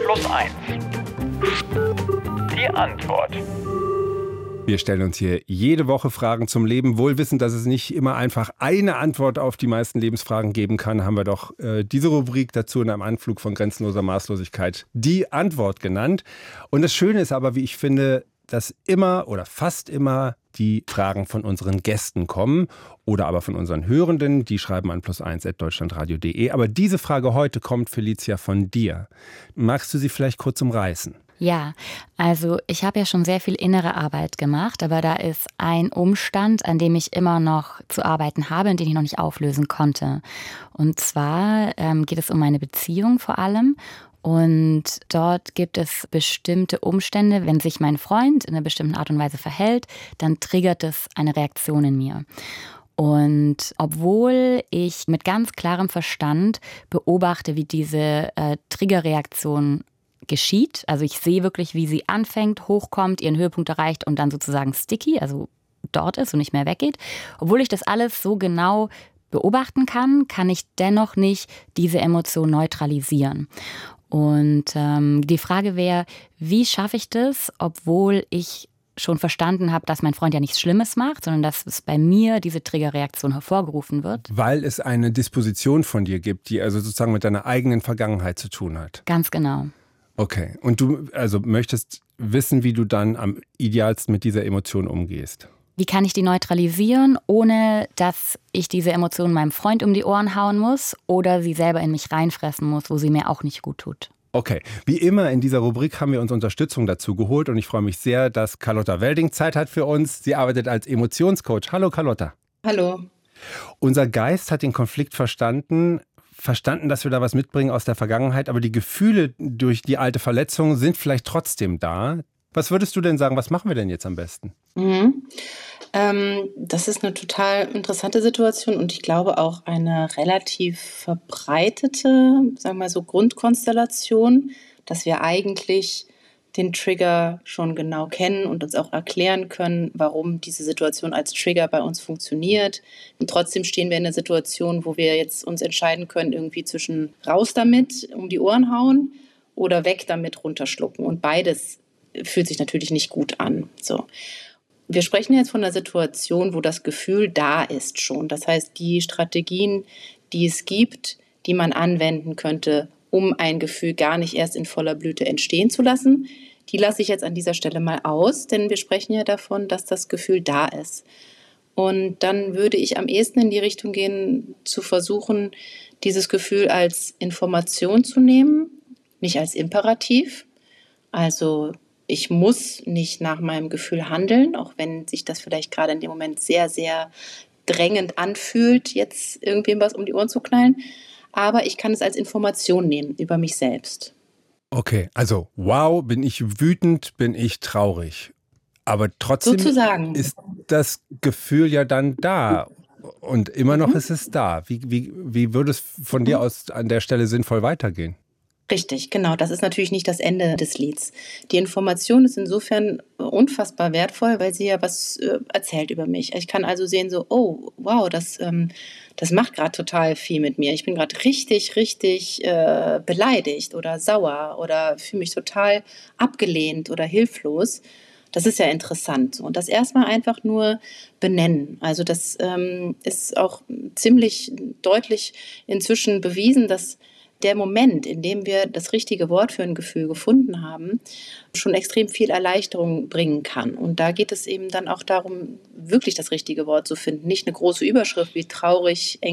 1+1. Die Antwort. Wir stellen uns hier jede Woche Fragen zum Leben. Wohl wissend, dass es nicht immer einfach eine Antwort auf die meisten Lebensfragen geben kann, haben wir doch diese Rubrik dazu in einem Anflug von grenzenloser Maßlosigkeit die Antwort genannt. Und das Schöne ist aber, wie ich finde, dass immer oder fast immer die Fragen von unseren Gästen kommen oder aber von unseren Hörenden. Die schreiben an +1@deutschlandradio.de. Aber diese Frage heute kommt, Felicia, von dir. Magst du sie vielleicht kurz umreißen? Ja, also ich habe ja schon sehr viel innere Arbeit gemacht, aber da ist ein Umstand, an dem ich immer noch zu arbeiten habe und den ich noch nicht auflösen konnte. Und zwar geht es um meine Beziehung vor allem. Und dort gibt es bestimmte Umstände, wenn sich mein Freund in einer bestimmten Art und Weise verhält, dann triggert es eine Reaktion in mir. Und obwohl ich mit ganz klarem Verstand beobachte, wie diese Triggerreaktion geschieht, also ich sehe wirklich, wie sie anfängt, hochkommt, ihren Höhepunkt erreicht und dann sozusagen sticky, also dort ist und nicht mehr weggeht. Obwohl ich das alles so genau beobachten kann ich dennoch nicht diese Emotion neutralisieren. Und die Frage wäre, wie schaffe ich das, obwohl ich schon verstanden habe, dass mein Freund ja nichts Schlimmes macht, sondern dass es bei mir diese Triggerreaktion hervorgerufen wird. Weil es eine Disposition von dir gibt, die also sozusagen mit deiner eigenen Vergangenheit zu tun hat. Ganz genau. Okay, und du also möchtest wissen, wie du dann am idealsten mit dieser Emotion umgehst. Wie kann ich die neutralisieren, ohne dass ich diese Emotion meinem Freund um die Ohren hauen muss oder sie selber in mich reinfressen muss, wo sie mir auch nicht gut tut? Okay, wie immer in dieser Rubrik haben wir uns Unterstützung dazu geholt und ich freue mich sehr, dass Carlotta Welding Zeit hat für uns. Sie arbeitet als Emotionscoach. Hallo Carlotta. Hallo. Unser Geist hat den Konflikt verstanden, dass wir da was mitbringen aus der Vergangenheit, aber die Gefühle durch die alte Verletzung sind vielleicht trotzdem da. Was würdest du denn sagen, was machen wir denn jetzt am besten? Das ist eine total interessante Situation und ich glaube auch eine relativ verbreitete, sagen wir mal so, Grundkonstellation, dass wir eigentlich den Trigger schon genau kennen und uns auch erklären können, warum diese Situation als Trigger bei uns funktioniert. Und trotzdem stehen wir in einer Situation, wo wir jetzt uns entscheiden können, irgendwie zwischen raus damit, um die Ohren hauen oder weg damit, runterschlucken. Und beides fühlt sich natürlich nicht gut an. So. Wir sprechen jetzt von einer Situation, wo das Gefühl da ist schon. Das heißt, die Strategien, die es gibt, die man anwenden könnte, um ein Gefühl gar nicht erst in voller Blüte entstehen zu lassen, die lasse ich jetzt an dieser Stelle mal aus, denn wir sprechen ja davon, dass das Gefühl da ist. Und dann würde ich am ehesten in die Richtung gehen, zu versuchen, dieses Gefühl als Information zu nehmen, nicht als Imperativ. Also ich muss nicht nach meinem Gefühl handeln, auch wenn sich das vielleicht gerade in dem Moment sehr, sehr drängend anfühlt, jetzt irgendwem was um die Ohren zu knallen. Aber ich kann es als Information nehmen über mich selbst. Okay, also wow, bin ich wütend, bin ich traurig. Aber trotzdem Sozusagen. Ist das Gefühl ja dann da und immer noch ist es da. Wie würde es von dir aus an der Stelle sinnvoll weitergehen? Richtig, genau. Das ist natürlich nicht das Ende des Lieds. Die Information ist insofern unfassbar wertvoll, weil sie ja was erzählt über mich. Ich kann also sehen so, oh, wow, das macht gerade total viel mit mir. Ich bin gerade richtig, richtig beleidigt oder sauer oder fühle mich total abgelehnt oder hilflos. Das ist ja interessant. Und das erstmal einfach nur benennen. Also das ist auch ziemlich deutlich inzwischen bewiesen, dass der Moment, in dem wir das richtige Wort für ein Gefühl gefunden haben, schon extrem viel Erleichterung bringen kann. Und da geht es eben dann auch darum, wirklich das richtige Wort zu finden. Nicht eine große Überschrift wie traurig,